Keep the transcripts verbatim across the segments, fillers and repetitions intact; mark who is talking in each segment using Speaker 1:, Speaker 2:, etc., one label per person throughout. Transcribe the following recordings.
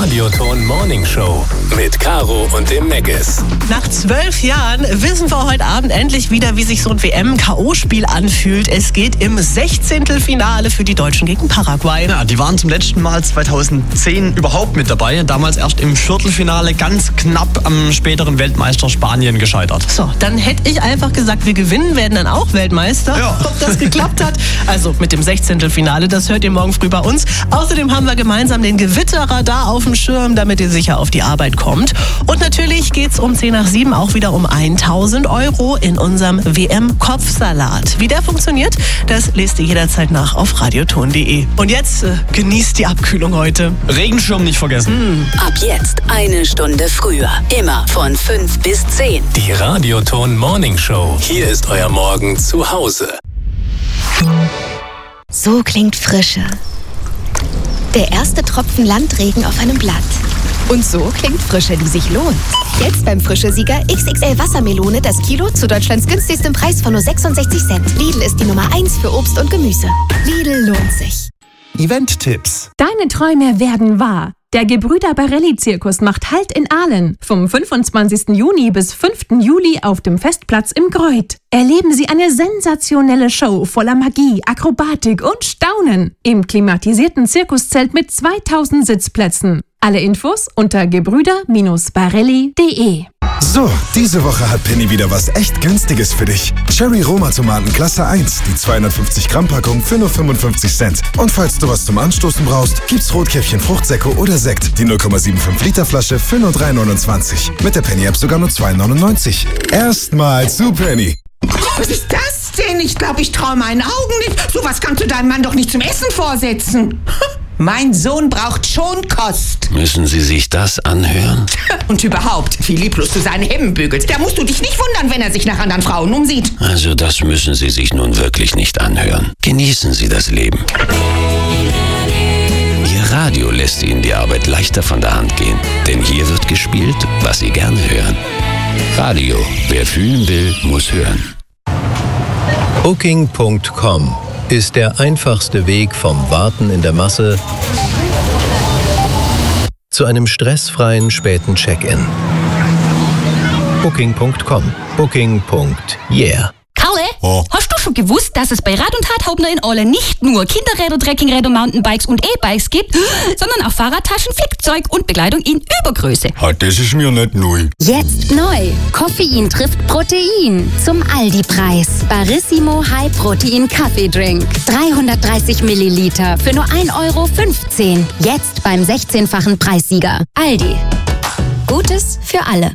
Speaker 1: Radioton Morning Show mit Caro und dem Meggis.
Speaker 2: Nach zwölf Jahren wissen wir heute Abend endlich wieder, wie sich so ein W M-K O-Spiel anfühlt. Es geht im Sechzehntelfinale für die Deutschen gegen Paraguay.
Speaker 3: Ja, die waren zum letzten Mal zweitausendzehn überhaupt mit dabei. Damals erst im Viertelfinale ganz knapp am späteren Weltmeister Spanien gescheitert.
Speaker 2: So, dann hätte ich einfach gesagt, wir gewinnen, werden dann auch Weltmeister.
Speaker 3: Ja.
Speaker 2: Ob das geklappt hat? Also mit dem Sechzehntelfinale, das hört ihr morgen früh bei uns. Außerdem haben wir gemeinsam den Gewitterradar auf dem Schirm, damit ihr sicher auf die Arbeit kommt. Und natürlich geht's um zehn nach sieben auch wieder um tausend Euro in unserem W M-Kopfsalat. Wie der funktioniert, das lest ihr jederzeit nach auf radioton punkt de. Und jetzt äh, genießt die Abkühlung heute.
Speaker 3: Regenschirm nicht vergessen.
Speaker 2: Mm.
Speaker 4: Ab jetzt eine Stunde früher. Immer von fünf bis zehn.
Speaker 1: Die Radioton Morning Show. Hier ist euer Morgen zu Hause.
Speaker 5: So klingt Frische. Der erste Tropfen Landregen auf einem Blatt. Und so klingt Frische, die sich lohnt. Jetzt beim Frische-Sieger X X L Wassermelone das Kilo zu Deutschlands günstigstem Preis von nur sechsundsechzig Cent. Lidl ist die Nummer eins für Obst und Gemüse. Lidl lohnt sich.
Speaker 6: Event-Tipps.
Speaker 7: Deine Träume werden wahr. Der Gebrüder Barelli-Zirkus macht Halt in Aalen. Vom fünfundzwanzigsten Juni bis fünften Juli auf dem Festplatz im Greuth. Erleben Sie eine sensationelle Show voller Magie, Akrobatik und Staunen. Im klimatisierten Zirkuszelt mit zweitausend Sitzplätzen. Alle Infos unter gebrüder Barelli punkt de.
Speaker 6: So, diese Woche hat Penny wieder was echt Günstiges für dich. Cherry Roma Tomaten Klasse eins, die zweihundertfünfzig Gramm Packung für nur fünfundfünfzig Cent. Und falls du was zum Anstoßen brauchst, gibt's Rotkäppchen Fruchtsäcke oder Sekt, die null Komma fünfundsiebzig Liter Flasche für nur drei neunundzwanzig. Mit der Penny App sogar nur zwei neunundneunzig. Erstmal zu Penny.
Speaker 8: Was ist das denn? Ich glaube, ich traue meinen Augen nicht. Sowas kannst du deinem Mann doch nicht zum Essen vorsetzen. Mein Sohn braucht Schonkost.
Speaker 9: Müssen Sie sich das anhören?
Speaker 8: Und überhaupt, wie lieblos du seine Hemden bügelst. Da musst du dich nicht wundern, wenn er sich nach anderen Frauen umsieht.
Speaker 9: Also das müssen Sie sich nun wirklich nicht anhören. Genießen Sie das Leben. Ihr Radio lässt Ihnen die Arbeit leichter von der Hand gehen. Denn hier wird gespielt, was Sie gerne hören. Radio, wer fühlen will, muss hören.
Speaker 10: Booking Punkt com ist der einfachste Weg vom Warten in der Masse zu einem stressfreien späten Check-in. Booking Punkt com. Booking. Yeah.
Speaker 11: Kalle, oh. Hast du schon gewusst, dass es bei Rad- und Radhaubner in Aale nicht nur Kinderräder, Trekkingräder, Mountainbikes und E-Bikes gibt, sondern auch Fahrradtaschen, Flickzeug und Bekleidung in Übergröße?
Speaker 6: Das ist mir nicht neu.
Speaker 12: Jetzt neu. Koffein trifft Protein. Zum Aldi-Preis. Barissimo High Protein Kaffeedrink. dreihundertdreißig Milliliter für nur ein Euro fünfzehn. Jetzt beim sechzehnfachen Preissieger. Aldi. Gutes für alle.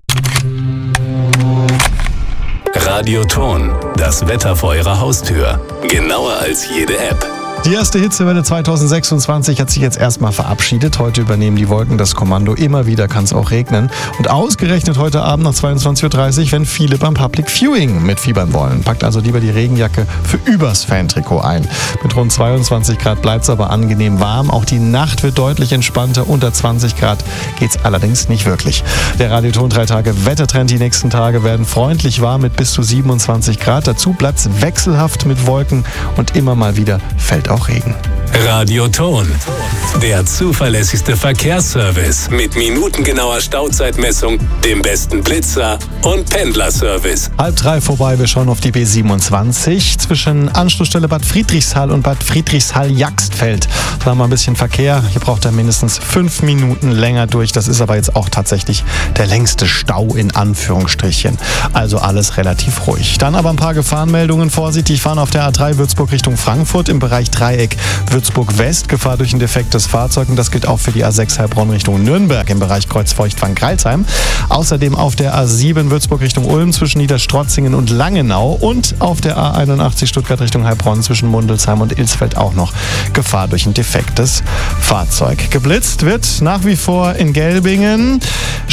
Speaker 1: Radioton, das Wetter vor Ihrer Haustür. Genauer als jede App.
Speaker 13: Die erste Hitzewelle zweitausendsechsundzwanzig hat sich jetzt erstmal verabschiedet. Heute übernehmen die Wolken das Kommando. Immer wieder kann es auch regnen. Und ausgerechnet heute Abend nach zweiundzwanzig Uhr dreißig, wenn viele beim Public Viewing mitfiebern wollen. Packt also lieber die Regenjacke für übers Fantrikot ein. Mit rund zweiundzwanzig Grad bleibt es aber angenehm warm. Auch die Nacht wird deutlich entspannter. Unter zwanzig Grad geht es allerdings nicht wirklich. Der Radioton drei Tage Wettertrend. Die nächsten Tage werden freundlich warm mit bis zu siebenundzwanzig Grad. Dazu bleibt es wechselhaft mit Wolken und immer mal wieder fällt auch Regen.
Speaker 1: Radioton, der zuverlässigste Verkehrsservice mit minutengenauer Stauzeitmessung, dem besten Blitzer und Pendlerservice.
Speaker 13: Halb drei vorbei, wir schauen auf die B siebenundzwanzig zwischen Anschlussstelle Bad Friedrichshall und Bad Friedrichshall-Jaxtfeld. Da haben wir ein bisschen Verkehr. Hier braucht er mindestens fünf Minuten länger durch. Das ist aber jetzt auch tatsächlich der längste Stau in Anführungsstrichen. Also alles relativ ruhig. Dann aber ein paar Gefahrenmeldungen. Vorsichtig fahren auf der A drei Würzburg Richtung Frankfurt im Bereich Dreieck Würzburg West. Gefahr durch ein defektes Fahrzeug. Und das gilt auch für die A sechs Heilbronn Richtung Nürnberg im Bereich Kreuzfeucht-Wann-Greilsheim. Außerdem auf der A sieben Würzburg Richtung Ulm zwischen Niederstrotzingen und Langenau. Und auf der A einundachtzig Stuttgart Richtung Heilbronn zwischen Mundelsheim und Ilsfeld auch noch Gefahr durch ein defektes Fahrzeug. Geblitzt wird nach wie vor in Gelbingen.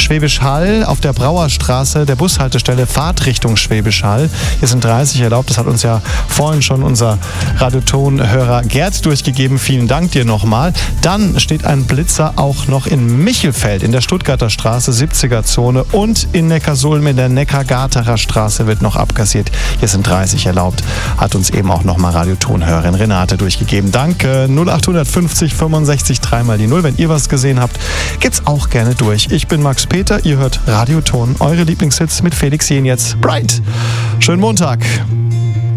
Speaker 13: Schwäbisch Hall auf der Brauerstraße, der Bushaltestelle Fahrtrichtung Schwäbisch Hall. Hier sind dreißig erlaubt. Das hat uns ja vorhin schon unser Radioton-Hörer Gerd durchgegeben. Vielen Dank dir nochmal. Dann steht ein Blitzer auch noch in Michelfeld in der Stuttgarter Straße, siebziger Zone, und in Neckarsulm in der Neckargaterer Straße wird noch abkassiert. Hier sind dreißig erlaubt. Hat uns eben auch nochmal Radioton-Hörerin Renate durchgegeben. Danke. null acht fünfzig fünfundsechzig dreimal die null. Wenn ihr was gesehen habt, geht's auch gerne durch. Ich bin Max Peter. Ihr hört Radioton. Eure Lieblingshits mit Felix Jenetz. Bright. Schönen Montag.